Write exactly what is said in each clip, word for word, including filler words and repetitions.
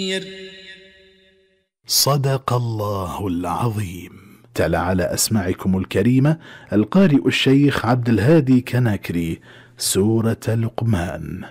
صدق الله العظيم. تلا على أسماعكم الكريمة القارئ الشيخ عبد الهادي كناكري سورة لقمان.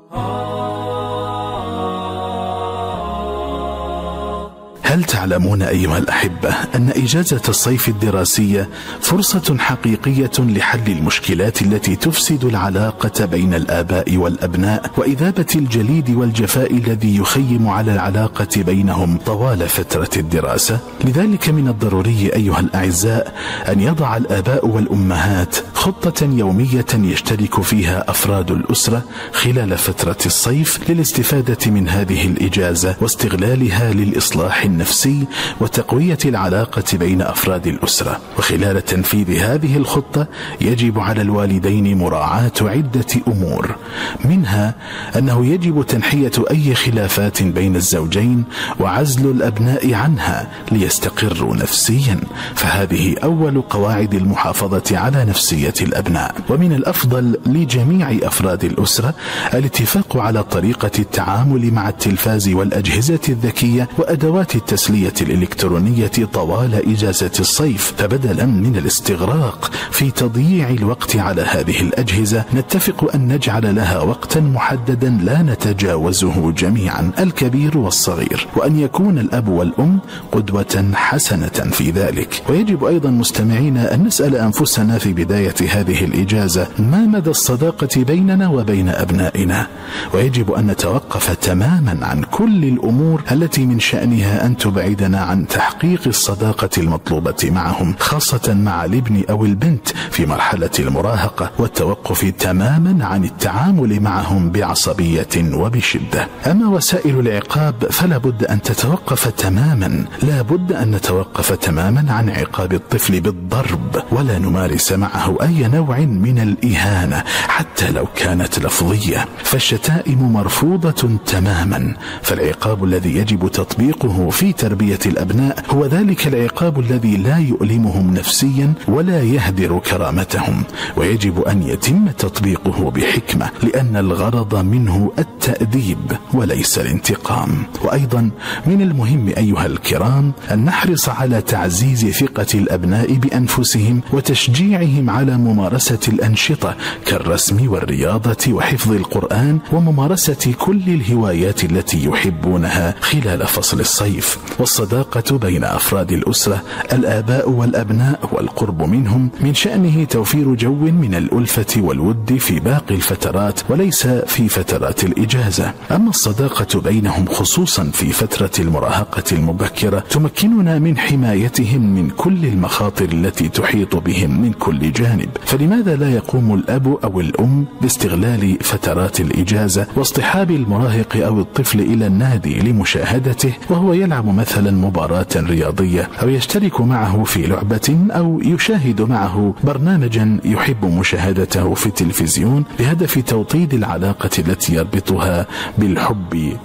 هل تعلمون أيها الأحبة أن إجازة الصيف الدراسية فرصة حقيقية لحل المشكلات التي تفسد العلاقة بين الآباء والأبناء وإذابة الجليد والجفاء الذي يخيم على العلاقة بينهم طوال فترة الدراسة؟ لذلك من الضروري أيها الأعزاء أن يضع الآباء والأمهات خطة يومية يشترك فيها أفراد الأسرة خلال فترة الصيف للاستفادة من هذه الإجازة واستغلالها للإصلاح النفسي وتقوية العلاقة بين أفراد الأسرة. وخلال تنفيذ هذه الخطة يجب على الوالدين مراعاة عدة أمور، منها أنه يجب تنحية أي خلافات بين الزوجين وعزل الأبناء عنها ليستقروا نفسيا، فهذه أول قواعد المحافظة على نفسية الأبناء. ومن الأفضل لجميع أفراد الأسرة الاتفاق على طريقة التعامل مع التلفاز والأجهزة الذكية وأدوات التسلية الإلكترونية طوال إجازة الصيف، فبدلا من الاستغراق في تضييع الوقت على هذه الأجهزة نتفق أن نجعل لها وقتا محددا لا نتجاوزه جميعا الكبير والصغير، وأن يكون الأب والأم قدوة حسنة في ذلك. ويجب أيضا مستمعينا أن نسأل أنفسنا في بداية هذه الإجازة ما مدى الصداقة بيننا وبين أبنائنا، ويجب أن نتوقف تماما عن كل الأمور التي من شأنها أن تبعدنا عن تحقيق الصداقة المطلوبة معهم، خاصة مع الابن أو البنت في مرحلة المراهقة، والتوقف تماما عن التعامل معهم بعصبية وبشدة. أما وسائل العقاب فلا بد أن تتوقف تماما، لا بد أن نتوقف تماما عن عقاب الطفل بالضرب، ولا نمارس معه أي نوع من الإهانة حتى لو كانت لفظية، فالشتائم مرفوضة تماما. فالعقاب الذي يجب تطبيقه في تربية الأبناء هو ذلك العقاب الذي لا يؤلمهم نفسيا ولا يهدر كرامتهم، ويجب أن يتم تطبيقه بحكمة، لأن الغرض منه التأديب وليس الانتقام. وأيضا من المهم أيها الكرام أن نحرص على تعزيز ثقة الأبناء بأنفسهم وتشجيعهم على ممارسة الأنشطة كالرسم والرياضة وحفظ القرآن وممارسة كل الهوايات التي يحبونها خلال فصل الصيف. والصداقة بين أفراد الأسرة الآباء والأبناء والقرب منهم من شأنه توفير جو من الألفة والود في باقي الفترات وليس في فترات الإجازة. أما الصداقة بينهم خصوصا في فترة المراهقة المبكرة تمكننا من حمايتهم من كل المخاطر التي تحيط بهم من كل جانب، فلماذا لا يقوم الأب أو الأم باستغلال فترات الإجازة واصطحاب المراهق أو الطفل إلى النادي لمشاهدته وهو يلعب مثلا مباراة رياضية، أو يشترك معه في لعبة، أو يشاهد معه برنامجا يحب مشاهدته في التلفزيون بهدف توطيد العلاقة التي يربطها بالحب